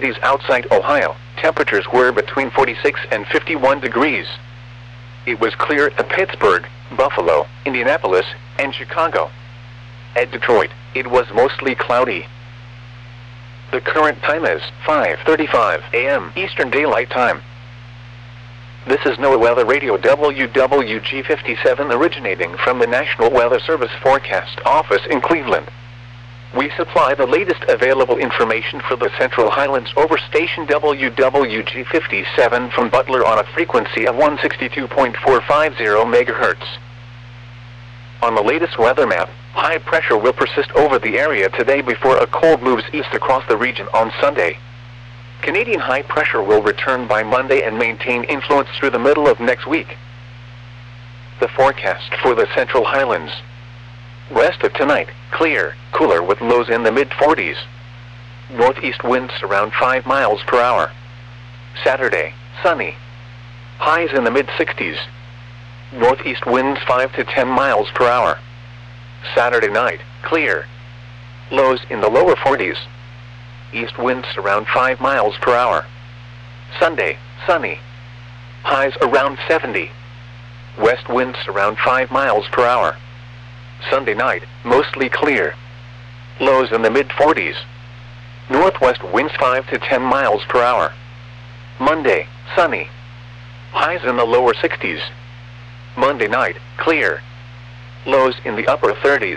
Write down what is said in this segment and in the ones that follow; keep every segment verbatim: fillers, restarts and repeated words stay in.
cities outside Ohio, temperatures were between forty-six and fifty-one degrees. It was clear at Pittsburgh, Buffalo, Indianapolis, and Chicago. At Detroit, it was mostly cloudy. The current time is five thirty-five a m Eastern Daylight Time. This is NOAA Weather Radio W W G fifty-seven originating from the National Weather Service Forecast Office in Cleveland. We supply the latest available information for the Central Highlands over station W W G fifty-seven from Butler on a frequency of one sixty-two point four five zero megahertz. On the latest weather map, high pressure will persist over the area today before a cold moves east across the region on Sunday. Canadian high pressure will return by Monday and maintain influence through the middle of next week. The forecast for the Central Highlands. Rest of tonight, clear, cooler with lows in the mid forties. Northeast winds around five miles per hour. Saturday, sunny. Highs in the mid sixties. Northeast winds five to ten miles per hour. Saturday night, clear. Lows in the lower forties. East winds around five miles per hour. Sunday, sunny. Highs around seventy. West winds around five miles per hour. Sunday night, mostly clear. Lows in the mid forties. Northwest winds five to ten miles per hour. Monday, sunny. Highs in the lower sixties. Monday night, clear. Lows in the upper thirties.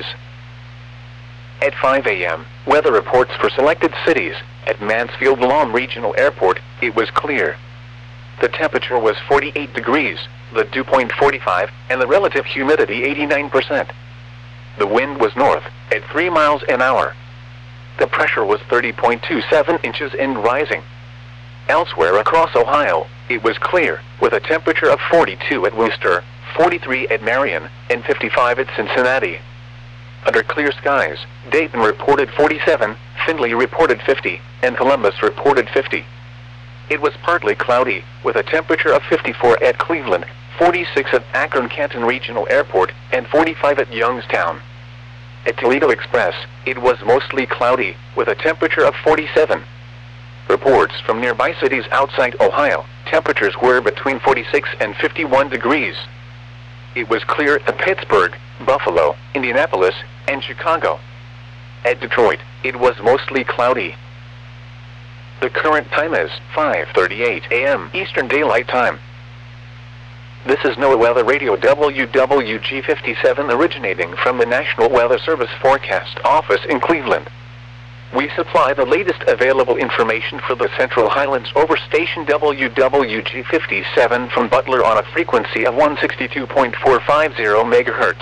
At five a m, weather reports for selected cities. At Mansfield-Lom Regional Airport, it was clear. The temperature was forty-eight degrees, the dew point forty-five, and the relative humidity eighty-nine percent. The wind was north, at three miles an hour. The pressure was thirty point two seven inches and rising. Elsewhere across Ohio, it was clear, with a temperature of forty-two at Worcester, forty-three at Marion, and fifty-five at Cincinnati. Under clear skies, Dayton reported forty-seven, Findlay reported fifty, and Columbus reported fifty. It was partly cloudy, with a temperature of fifty-four at Cleveland, forty-six at Akron-Canton Regional Airport, and forty-five at Youngstown. At Toledo Express, it was mostly cloudy, with a temperature of forty-seven. Reports from nearby cities outside Ohio, temperatures were between forty-six and fifty-one degrees. It was clear at Pittsburgh, Buffalo, Indianapolis, and Chicago. At Detroit, it was mostly cloudy. The current time is five thirty-eight a m Eastern Daylight Time. This is NOAA Weather Radio W W G fifty-seven originating from the National Weather Service Forecast Office in Cleveland. We supply the latest available information for the Central Highlands over station W W G fifty-seven from Butler on a frequency of one sixty-two point four five zero megahertz.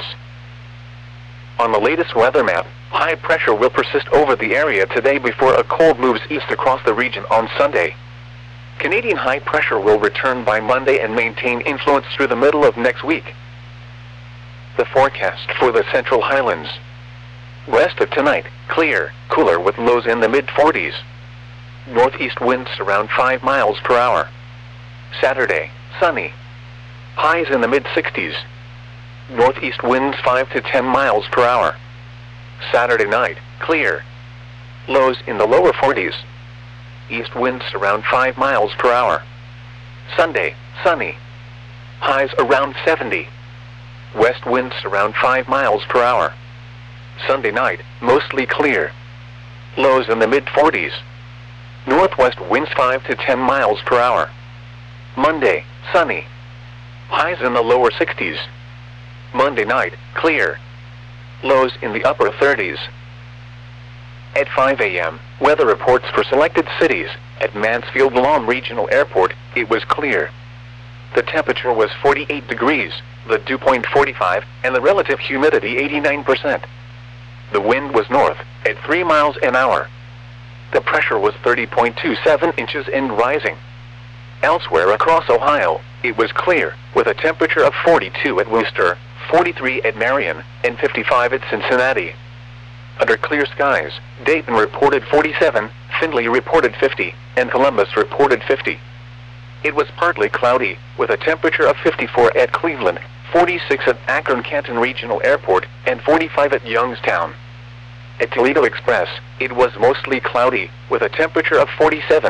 On the latest weather map, high pressure will persist over the area today before a cold moves east across the region on Sunday. Canadian high pressure will return by Monday and maintain influence through the middle of next week. The forecast for the Central Highlands. Rest of tonight, clear, cooler with lows in the mid forties. Northeast winds around five miles per hour. Saturday, sunny. Highs in the mid sixties. Northeast winds five to ten miles per hour. Saturday night, clear. Lows in the lower forties. East winds around five miles per hour. Sunday, sunny. Highs around seventy. West winds around five miles per hour. Sunday night, mostly clear. Lows in the mid forties. Northwest winds five to ten miles per hour. Monday, sunny. Highs in the lower sixties. Monday night, clear. Lows in the upper thirties. At five a m, weather reports for selected cities. At Mansfield-Lom Regional Airport, it was clear. The temperature was forty-eight degrees, the dew point forty-five, and the relative humidity eighty-nine percent. The wind was north, at three miles an hour. The pressure was thirty point two seven inches and rising. Elsewhere across Ohio, it was clear, with a temperature of forty-two at Worcester, forty-three at Marion, and fifty-five at Cincinnati. Under clear skies, Dayton reported forty-seven, Findlay reported fifty, and Columbus reported fifty. It was partly cloudy, with a temperature of fifty-four at Cleveland, forty-six at Akron-Canton Regional Airport, and forty-five at Youngstown. At Toledo Express, it was mostly cloudy, with a temperature of forty-seven.